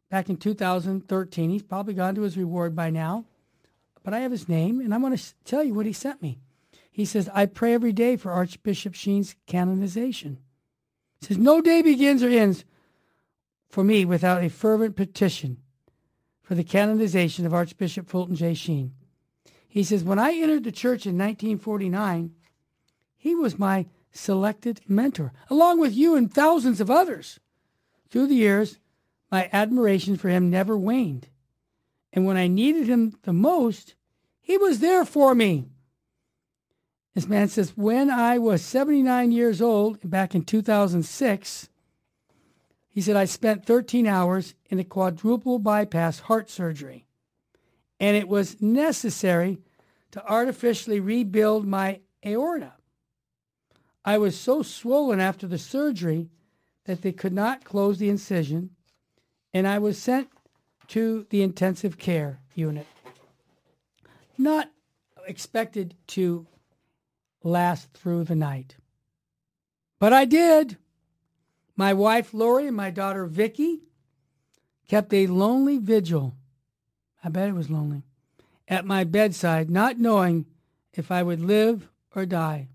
back in 2013. He's probably gone to his reward by now. But I have his name, and I'm going to tell you what he sent me. He says, I pray every day for Archbishop Sheen's canonization. He says, no day begins or ends for me without a fervent petition for the canonization of Archbishop Fulton J. Sheen. He says, when I entered the church in 1949, he was my selected mentor, along with you and thousands of others. Through the years, my admiration for him never waned. And when I needed him the most, he was there for me. This man says, when I was 79 years old, back in 2006, he said, I spent 13 hours in a quadruple bypass heart surgery. And it was necessary to artificially rebuild my aorta. I was so swollen after the surgery that they could not close the incision, and I was sent to the intensive care unit. Not expected to last through the night. But I did. My wife, Lori, and my daughter, Vicky, kept a lonely vigil. I bet it was lonely. At my bedside, not knowing if I would live or die.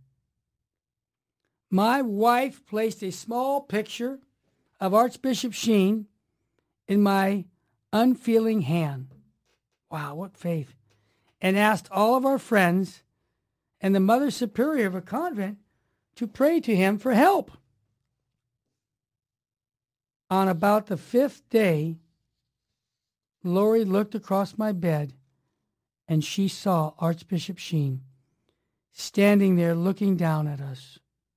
My wife placed a small picture of Archbishop Sheen in my unfeeling hand. Wow, what faith. And asked all of our friends and the Mother Superior of a convent to pray to him for help. On about the 5th day, Lori looked across my bed and she saw Archbishop Sheen standing there looking down at us.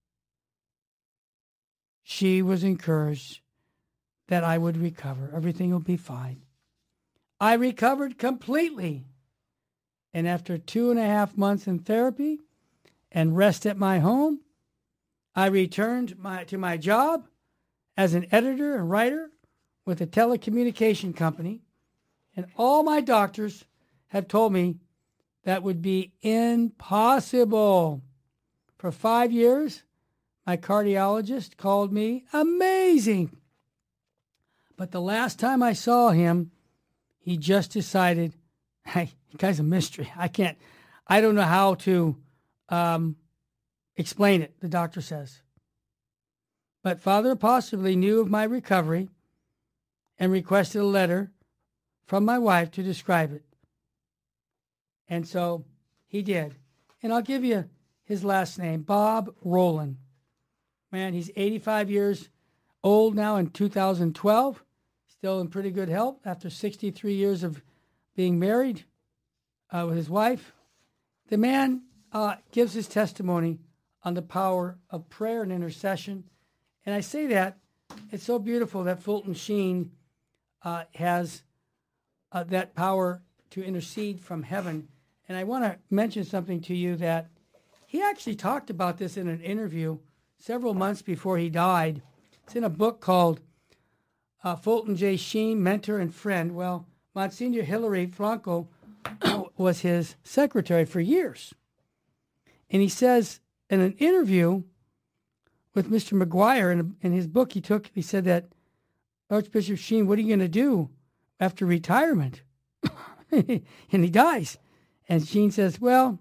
She was encouraged that I would recover. Everything will be fine. I recovered completely. And after 2.5 months in therapy and rest at my home, I returned to my job as an editor and writer with a telecommunication company. And all my doctors have told me that would be impossible. For 5 years, my cardiologist called me amazing. But the last time I saw him, he just decided, hey, the guy's a mystery. I don't know how to explain it, the doctor says. But Father possibly knew of my recovery and requested a letter from my wife to describe it. And so he did. And I'll give you his last name, Bob Rowland. Man, he's 85 years old now in 2012. Still in pretty good health after 63 years of being married with his wife. The man gives his testimony on the power of prayer and intercession. And I say that, it's so beautiful that Fulton Sheen has that power to intercede from heaven. And I want to mention something to you that he actually talked about this in an interview several months before he died. It's in a book called Fulton J. Sheen, Mentor and Friend. Well, Monsignor Hilary Franco was his secretary for years. And he says in an interview with Mr. McGuire, in his book he said that, Archbishop Sheen, what are you going to do after retirement? And he dies. And Sheen says, well,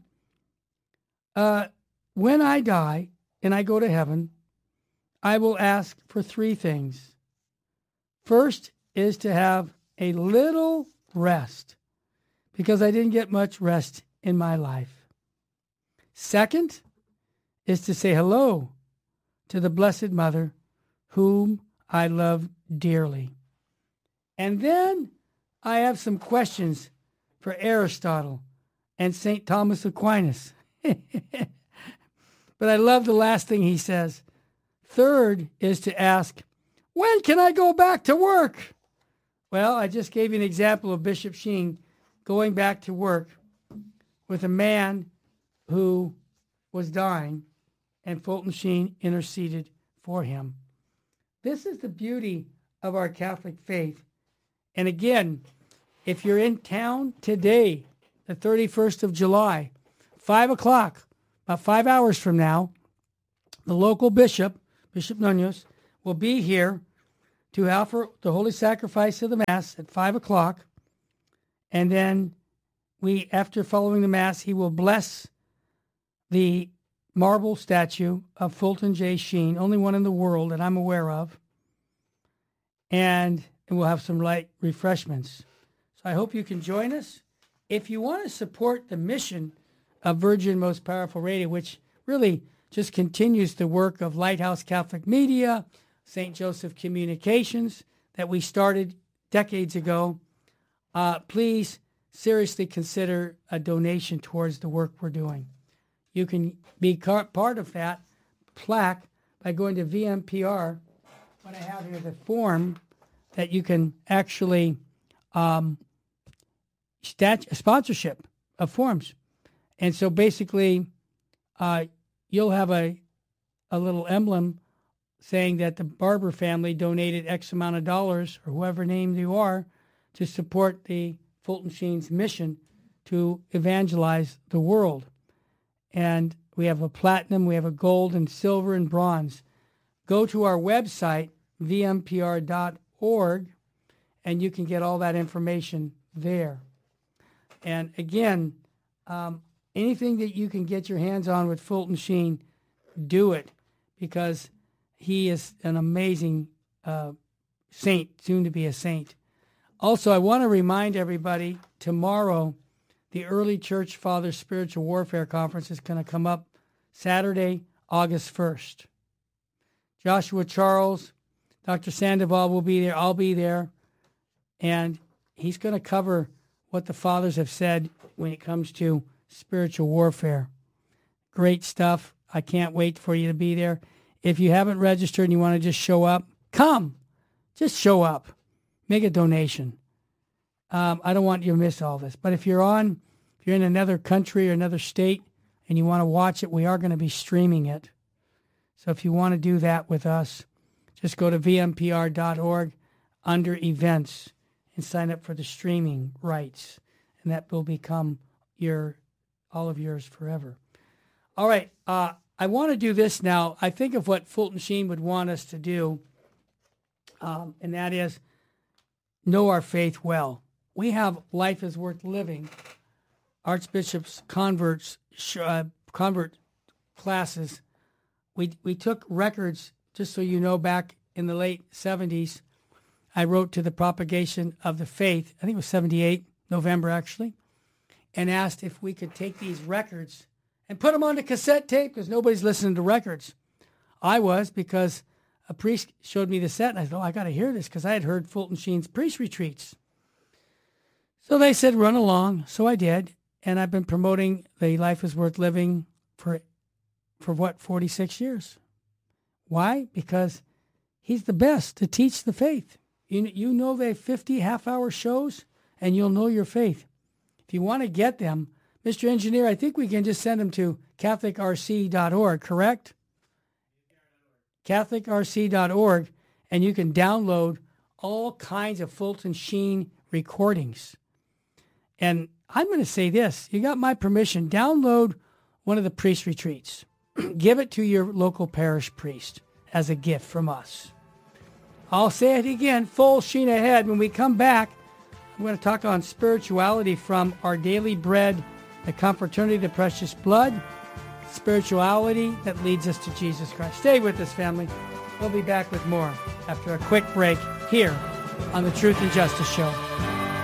when I die and I go to heaven, I will ask for 3 things. First is to have a little rest, because I didn't get much rest in my life. Second is to say hello to the Blessed Mother, whom I love dearly. And then I have some questions for Aristotle and St. Thomas Aquinas. But I love the last thing he says. Third is to ask, when can I go back to work? Well, I just gave you an example of Bishop Sheen going back to work with a man who was dying, and Fulton Sheen interceded for him. This is the beauty of our Catholic faith. And again, if you're in town today, the 31st of July, 5 o'clock, about 5 hours from now, the local bishop, Bishop Nunez, will be here to offer the holy sacrifice of the Mass at 5 o'clock. And then after following the Mass, he will bless the marble statue of Fulton J. Sheen, only one in the world that I'm aware of. And we'll have some light refreshments. So I hope you can join us. If you want to support the mission of Virgin Most Powerful Radio, which really just continues the work of Lighthouse Catholic Media, St. Joseph Communications that we started decades ago, please seriously consider a donation towards the work we're doing. You can be part of that plaque by going to VMPR. What I have here, the form that you can actually sponsorship of forms. And so basically, you'll have a little emblem saying that the Barber family donated X amount of dollars, or whoever named you are, to support the Fulton Sheen's mission to evangelize the world. And we have a platinum, we have a gold and silver and bronze. Go to our website, vmpr.org, and you can get all that information there. And again, anything that you can get your hands on with Fulton Sheen, do it, because he is an amazing saint, soon to be a saint. Also, I want to remind everybody, tomorrow, the Early Church Fathers Spiritual Warfare Conference is going to come up Saturday, August 1st. Joshua Charles, Dr. Sandoval will be there. I'll be there. And he's going to cover what the fathers have said when it comes to spiritual warfare. Great stuff. I can't wait for you to be there. If you haven't registered and you want to just show up, come. Just show up. Make a donation. I don't want you to miss all this. But if you're in another country or another state and you want to watch it, we are going to be streaming it. So if you want to do that with us, just go to vmpr.org under events and sign up for the streaming rights. And that will become all of yours forever. All right. I want to do this now. I think of what Fulton Sheen would want us to do, and that is know our faith well. We have Life is Worth Living, Archbishop's convert classes. We took records, just so you know, back in the late 70s. I wrote to the Propagation of the Faith, I think it was 78, November actually, and asked if we could take these records and put them on the cassette tape, because nobody's listening to records. I was, because a priest showed me the set, and I thought, I got to hear this, because I had heard Fulton Sheen's priest retreats. So they said, run along. So I did, and I've been promoting the Life is Worth Living for 46 years. Why? Because he's the best to teach the faith. You know they have 50 half-hour shows, and you'll know your faith. If you want to get them, Mr. Engineer, I think we can just send them to catholicrc.org, correct? catholicrc.org, and you can download all kinds of Fulton Sheen recordings. And I'm going to say this. You got my permission. Download one of the priest retreats. Give it to your local parish priest as a gift from us. I'll say it again, full Sheen ahead. When we come back, I'm going to talk on spirituality from Our Daily Bread, the Confraternity, the Precious Blood, spirituality that leads us to Jesus Christ. Stay with us, family. We'll be back with more after a quick break here on the Truth and Justice Show.